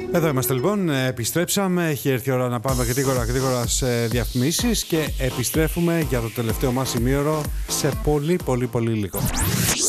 Εδώ είμαστε λοιπόν, επιστρέψαμε, έχει έρθει η ώρα να πάμε γρήγορα σε διαφημίσεις και επιστρέφουμε για το τελευταίο μας ημίωρο σε πολύ λίγο.